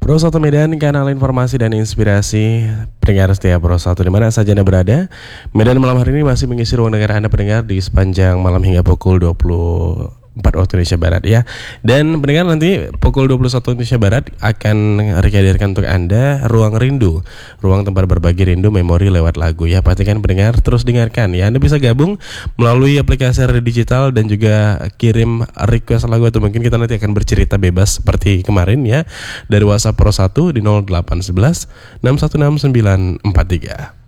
Pro 1 Medan, kanal informasi dan inspirasi pendengar setia Pro 1 di mana saja Anda berada. Medan malam hari ini masih mengisi ruang dengar Anda pendengar di sepanjang malam hingga pukul 24 waktu Indonesia Barat ya. Dan pendengar nanti pukul 21 Indonesia Barat akan hadirkan untuk Anda Ruang Rindu, ruang tempat berbagi rindu memori lewat lagu ya. Pastikan pendengar terus dengarkan ya. Anda bisa gabung melalui aplikasi radio digital dan juga kirim request lagu atau mungkin kita nanti akan bercerita bebas seperti kemarin ya dari WhatsApp Pro 1 di 0811 616 943.